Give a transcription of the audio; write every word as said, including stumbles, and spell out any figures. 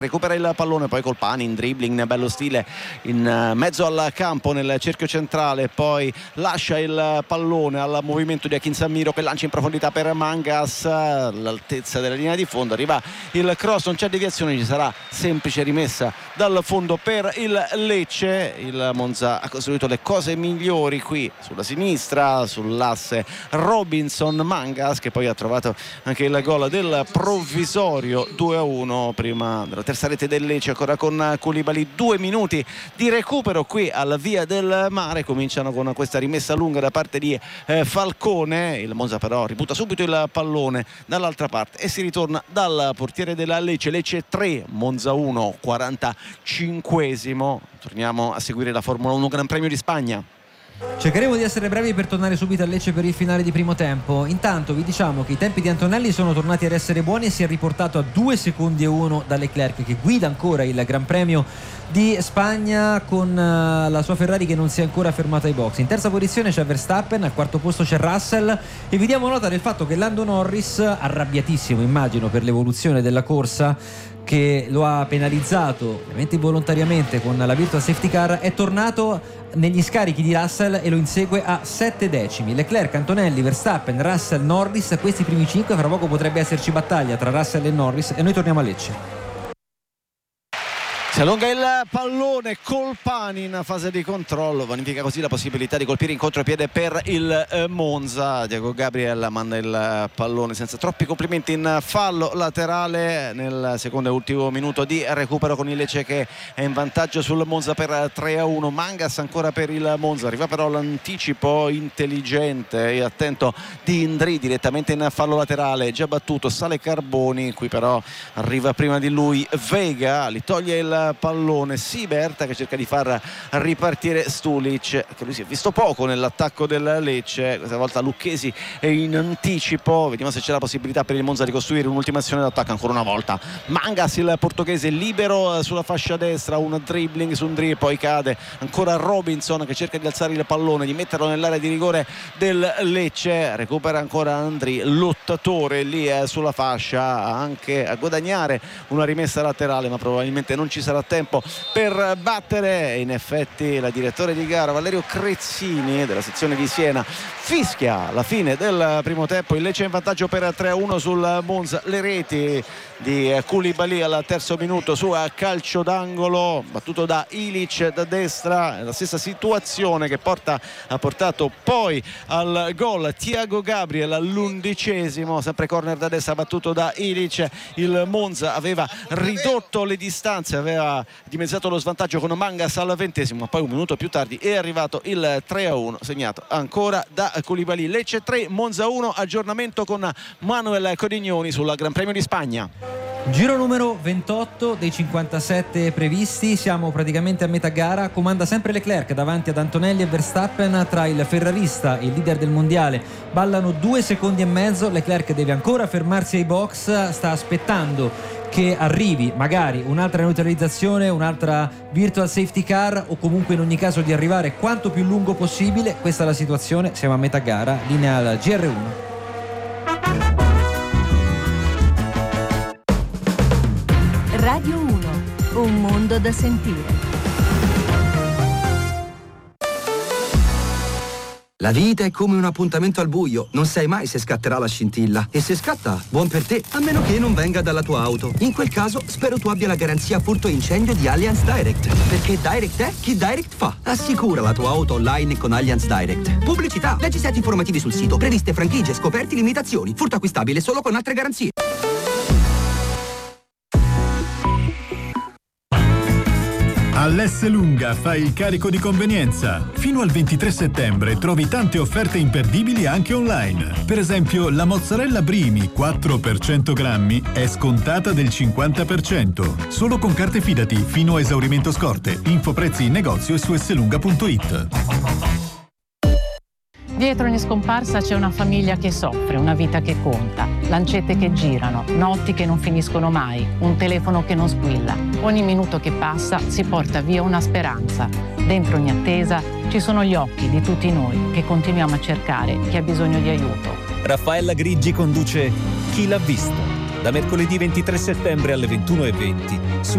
recupera il pallone, poi Colpani in dribbling, in bello stile in mezzo al campo nel cerchio centrale, poi lascia il pallone al movimento di Akin Samiro che lancia in profondità per Mangas all'altezza della linea di fondo, arriva il cross, non c'è deviazione, ci sarà semplice rimessa dal fondo per il Lecce. Il Monza ha costruito le cose migliori qui sulla sinistra, sull'asse Robinson Mangas, che poi ha trovato anche il gol del provvisorio due a uno prima della terza rete del Lecce, ancora con Koulibaly. Due minuti di recupero qui alla Via del Mare, cominciano con questa rimessa lunga da parte di eh, Falcone. Il Monza però ributta subito il pallone dall'altra parte e si ritorna dal portiere della Lecce. Lecce tre, Monza uno, quarantacinquesimo. Torniamo a seguire la Formula uno Gran Premio di Spagna. Cercheremo di essere brevi per tornare subito a Lecce per il finale di primo tempo. Intanto vi diciamo che i tempi di Antonelli sono tornati ad essere buoni e si è riportato a due secondi e uno da Leclerc, che guida ancora il Gran Premio di Spagna con la sua Ferrari che non si è ancora fermata ai box. In terza posizione c'è Verstappen, al quarto posto c'è Russell e vi diamo nota del fatto che Lando Norris, arrabbiatissimo immagino per l'evoluzione della corsa che lo ha penalizzato ovviamente involontariamente con la Virtual Safety Car, è tornato negli scarichi di Russell e lo insegue a sette decimi. Leclerc, Antonelli, Verstappen, Russell, Norris, questi primi cinque. Fra poco potrebbe esserci battaglia tra Russell e Norris e noi torniamo a Lecce. Si allunga il pallone, Colpani in fase di controllo, vanifica così la possibilità di colpire in contropiede per il eh, Monza. Diego Gabriel manda il pallone senza troppi complimenti in fallo laterale nel secondo e ultimo minuto di recupero, con il Lecce che è in vantaggio sul Monza per tre a uno. Mangas ancora per il Monza, arriva però l'anticipo intelligente e attento di Indri direttamente in fallo laterale, già battuto, sale Carboni, qui però arriva prima di lui Vega, li toglie il pallone Siebert che cerca di far ripartire Stulic, che lui si è visto poco nell'attacco del Lecce. Questa volta Lucchesi è in anticipo, vediamo se c'è la possibilità per il Monza di costruire un'ultima azione d'attacco. Ancora una volta Mangas, il portoghese, libero sulla fascia destra, un dribbling su Ndri, poi cade. Ancora Robinson che cerca di alzare il pallone, di metterlo nell'area di rigore del Lecce, recupera ancora Ndri, lottatore lì eh, sulla fascia, anche a guadagnare una rimessa laterale, ma probabilmente non ci sarà tempo per battere. In effetti la direttore di gara Valerio Crezzini della sezione di Siena fischia la fine del primo tempo. Il Lecce in vantaggio per tre a uno sul Monza. Le reti di Koulibaly al terzo minuto su calcio d'angolo battuto da Ilic da destra, la stessa situazione che porta, ha portato poi al gol Thiago Gabriel all'undicesimo, sempre corner da destra battuto da Ilic. Il Monza aveva ridotto le distanze, aveva dimezzato lo svantaggio con Mangas al ventesimo, poi un minuto più tardi è arrivato il tre a uno segnato ancora da Koulibaly. Lecce tre, Monza uno, aggiornamento con Manuel Codignoni sul Gran Premio di Spagna. Giro numero ventotto dei cinquantasette previsti, siamo praticamente a metà gara, comanda sempre Leclerc davanti ad Antonelli e Verstappen. Tra il ferrarista e il leader del mondiale ballano due secondi e mezzo. Leclerc deve ancora fermarsi ai box, sta aspettando che arrivi magari un'altra neutralizzazione, un'altra virtual safety car o comunque in ogni caso di arrivare quanto più lungo possibile. Questa è la situazione, siamo a metà gara, linea al G R uno. Radio uno, un mondo da sentire. La vita è come un appuntamento al buio, non sai mai se scatterà la scintilla. E se scatta, buon per te, a meno che non venga dalla tua auto. In quel caso, spero tu abbia la garanzia furto incendio di Allianz Direct. Perché Direct è chi Direct fa. Assicura la tua auto online con Allianz Direct. Pubblicità, leggi set informativi sul sito, previste franchigie, scoperti, limitazioni. Furto acquistabile solo con altre garanzie. All'S Lunga fai il carico di convenienza. Fino al ventitré settembre trovi tante offerte imperdibili anche online. Per esempio, la mozzarella Brimi quattro per cento grammi è scontata del cinquanta per cento. Solo con carte Fidati fino a esaurimento scorte. Info prezzi in negozio e su slunga punto it. Dietro ogni scomparsa c'è una famiglia che soffre, una vita che conta, lancette che girano, notti che non finiscono mai, un telefono che non squilla. Ogni minuto che passa si porta via una speranza. Dentro ogni attesa ci sono gli occhi di tutti noi che continuiamo a cercare chi ha bisogno di aiuto. Raffaella Griggi conduce Chi l'ha visto? da mercoledì ventitré settembre alle ventuno e venti su